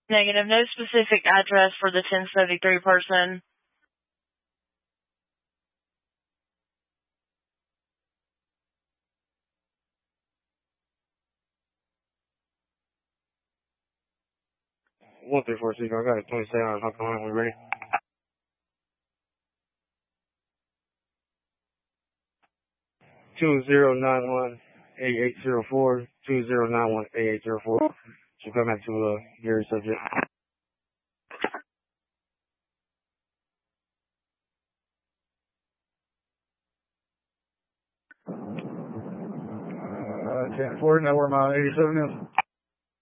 Negative. No specific address for the 1073 person. One 3-4 Seeker, I got it 27 on Hawk Line, we ready? Two 8804, 8804. Should come back to your subject. 10-4, now we're on 87 now.